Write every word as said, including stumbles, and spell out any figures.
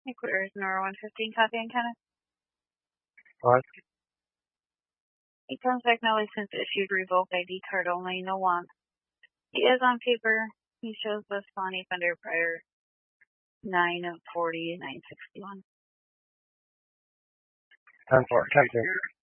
Equators Nora one fifteen, copy and Kenneth. What? He comes back no license issued, revoke I D card only, no want. He is on paper. He shows the Swanee Thunder prior nine of forty, nine sixty-one. ten four, ten two.